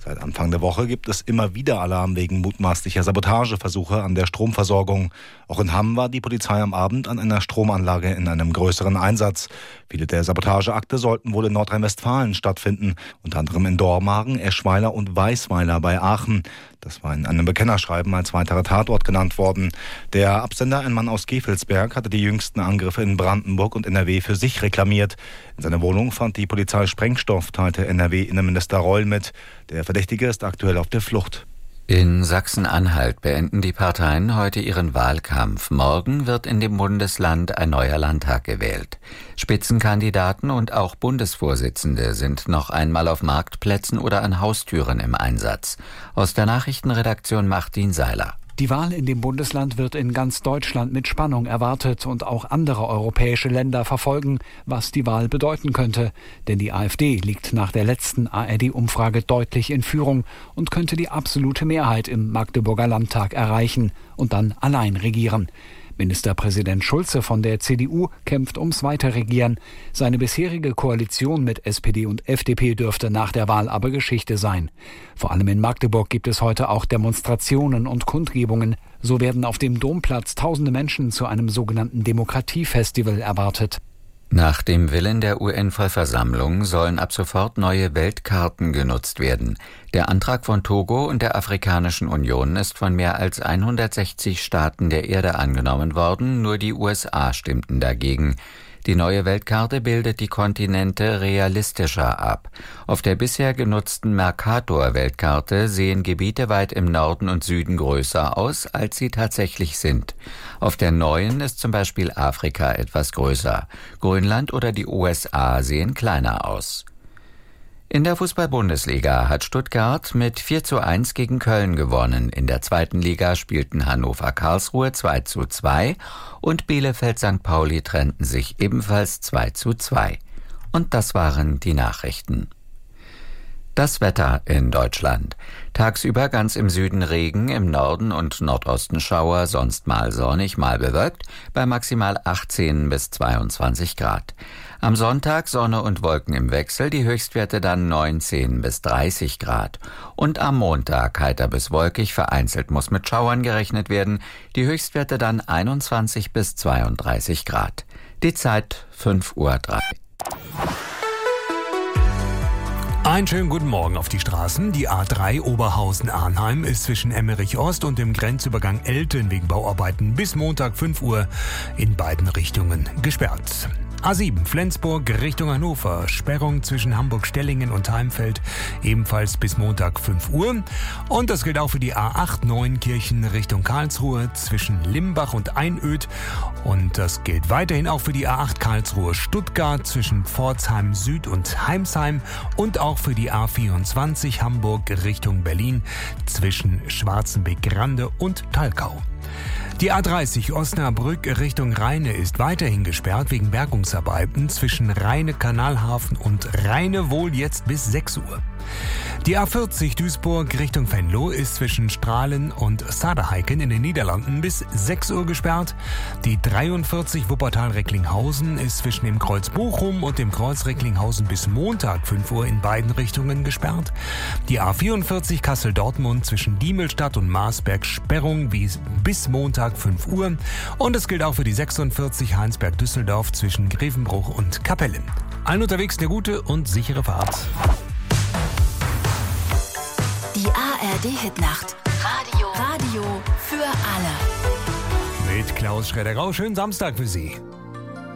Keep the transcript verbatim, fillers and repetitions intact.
Seit Anfang der Woche gibt es immer wieder Alarm wegen mutmaßlicher Sabotageversuche an der Stromversorgung. Auch in Hamm war die Polizei am Abend an einer Stromanlage in einem größeren Einsatz. Viele der Sabotageakte sollten wohl in Nordrhein-Westfalen stattfinden, unter anderem in Dormagen, Eschweiler und Weisweiler bei Aachen. Das war in einem Bekennerschreiben als weiterer Tatort genannt worden. Der Absender, ein Mann aus Gevelsberg, hatte die jüngsten Angriffe in Brandenburg und N R W für sich reklamiert. In seiner Wohnung fand die Polizei Sprengstoff, teilte N R W-Innenminister Reul mit. Der Verdächtige ist aktuell auf der Flucht. In Sachsen-Anhalt beenden die Parteien heute ihren Wahlkampf. Morgen wird in dem Bundesland ein neuer Landtag gewählt. Spitzenkandidaten und auch Bundesvorsitzende sind noch einmal auf Marktplätzen oder an Haustüren im Einsatz. Aus der Nachrichtenredaktion Martin Seiler. Die Wahl in dem Bundesland wird in ganz Deutschland mit Spannung erwartet und auch andere europäische Länder verfolgen, was die Wahl bedeuten könnte. Denn die AfD liegt nach der letzten A R D-Umfrage deutlich in Führung und könnte die absolute Mehrheit im Magdeburger Landtag erreichen und dann allein regieren. Ministerpräsident Schulze von der C D U kämpft ums Weiterregieren. Seine bisherige Koalition mit S P D und F D P dürfte nach der Wahl aber Geschichte sein. Vor allem in Magdeburg gibt es heute auch Demonstrationen und Kundgebungen. So werden auf dem Domplatz tausende Menschen zu einem sogenannten Demokratiefestival erwartet. Nach dem Willen der U N-Vollversammlung sollen ab sofort neue Weltkarten genutzt werden. Der Antrag von Togo und der Afrikanischen Union ist von mehr als hundertsechzig Staaten der Erde angenommen worden, nur die U S A stimmten dagegen. Die neue Weltkarte bildet die Kontinente realistischer ab. Auf der bisher genutzten Mercator-Weltkarte sehen Gebiete weit im Norden und Süden größer aus, als sie tatsächlich sind. Auf der neuen ist zum Beispiel Afrika etwas größer. Grönland oder die U S A sehen kleiner aus. In der Fußball-Bundesliga hat Stuttgart mit vier zu eins gegen Köln gewonnen. In der zweiten Liga spielten Hannover-Karlsruhe zwei zu zwei und Bielefeld-Sankt Pauli trennten sich ebenfalls zwei zu zwei. Und das waren die Nachrichten. Das Wetter in Deutschland. Tagsüber ganz im Süden Regen, im Norden und Nordosten Schauer, sonst mal sonnig, mal bewölkt, bei maximal achtzehn bis zweiundzwanzig Grad. Am Sonntag Sonne und Wolken im Wechsel, die Höchstwerte dann neunzehn bis dreißig Grad. Und am Montag heiter bis wolkig, vereinzelt muss mit Schauern gerechnet werden, die Höchstwerte dann einundzwanzig bis zweiunddreißig Grad. Die Zeit fünf Uhr drei. Einen schönen guten Morgen auf die Straßen. Die A drei Oberhausen-Arnheim ist zwischen Emmerich-Ost und dem Grenzübergang Elten wegen Bauarbeiten bis Montag fünf Uhr in beiden Richtungen gesperrt. A sieben Flensburg Richtung Hannover, Sperrung zwischen Hamburg-Stellingen und Heimfeld, ebenfalls bis Montag fünf Uhr. Und das gilt auch für die A acht Neuenkirchen Richtung Karlsruhe zwischen Limbach und Einöd. Und das gilt weiterhin auch für die A acht Karlsruhe-Stuttgart zwischen Pforzheim Süd und Heimsheim und auch für die A vierundzwanzig Hamburg Richtung Berlin zwischen Schwarzenbeck-Grande und Talkau. Die A dreißig Osnabrück Richtung Rheine ist weiterhin gesperrt wegen Bergungsarbeiten zwischen Rheine-Kanalhafen und Rheine wohl jetzt bis sechs Uhr. Die A vierzig Duisburg Richtung Venlo ist zwischen Strahlen und Saderheiken in den Niederlanden bis sechs Uhr gesperrt. Die dreiundvierzig Wuppertal-Recklinghausen ist zwischen dem Kreuz Bochum und dem Kreuz Recklinghausen bis Montag fünf Uhr in beiden Richtungen gesperrt. Die A vierundvierzig Kassel-Dortmund zwischen Diemelstadt und Marsberg Sperrung bis, bis Montag fünf Uhr. Und es gilt auch für die sechsundvierzig Heinsberg-Düsseldorf zwischen Grevenbruch und Kapelle. Allen unterwegs eine gute und sichere Fahrt. Die A R D-Hitnacht. Radio. Radio für alle. Mit Klaus Schroeder-Rau. Schönen Samstag für Sie.